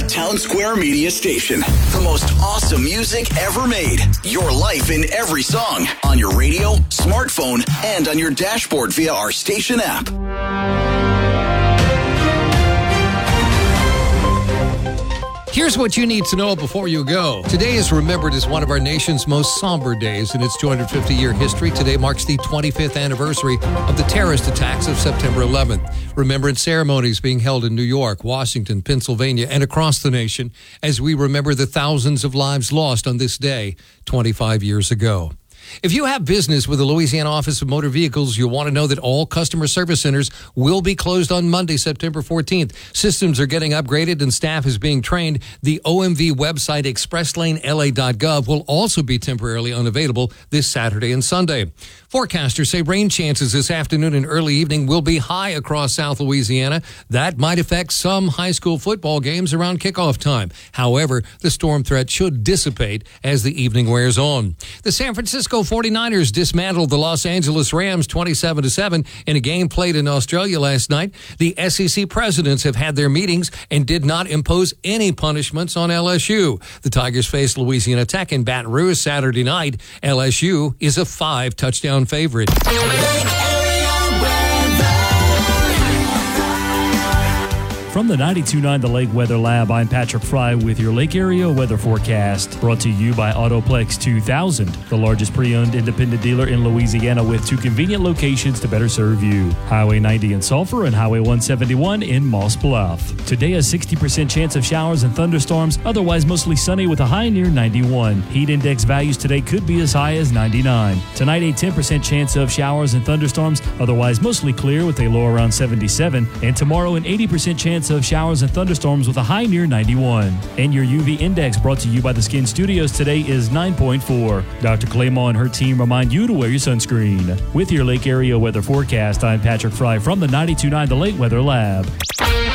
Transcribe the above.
The Town Square Media Station. The most awesome music ever made. Your life in every song. On your radio, smartphone, and on your dashboard via our station app. Here's what you need to know before you go. Today is remembered as one of our nation's most somber days in its 250-year history. Today marks the 25th anniversary of the terrorist attacks of September 11th. Remembrance ceremonies being held in New York, Washington, Pennsylvania, and across the nation as we remember the thousands of lives lost on this day 25 years ago. If you have business with the Louisiana Office of Motor Vehicles, you'll want to know that all customer service centers will be closed on Monday, September 14th. Systems are getting upgraded and staff is being trained. The OMV website, expresslanela.gov, will also be temporarily unavailable this Saturday and Sunday. Forecasters say rain chances this afternoon and early evening will be high across South Louisiana. That might affect some high school football games around kickoff time. However, the storm threat should dissipate as the evening wears on. The San Francisco 49ers dismantled the Los Angeles Rams 27-7 in a game played in Australia last night. The SEC presidents have had their meetings and did not impose any punishments on LSU. The Tigers face Louisiana Tech in Baton Rouge Saturday night. LSU is a 5-touchdown favorite. From the 92.9 The Lake Weather Lab, I'm Patrick Fry with your Lake Area weather forecast. Brought to you by Autoplex 2000, the largest pre-owned independent dealer in Louisiana with 2 convenient locations to better serve you. Highway 90 in Sulphur and Highway 171 in Moss Bluff. Today, a 60% chance of showers and thunderstorms, otherwise mostly sunny with a high near 91. Heat index values today could be as high as 99. Tonight, a 10% chance of showers and thunderstorms, otherwise mostly clear with a low around 77. And tomorrow, an 80% chance of showers and thunderstorms with a high near 91. And your UV index brought to you by the Skin Studios today is 9.4. Dr. Claymore and her team remind you to wear your sunscreen. With your Lake Area weather forecast, I'm Patrick Fry from the 92.9 The Lake Weather Lab.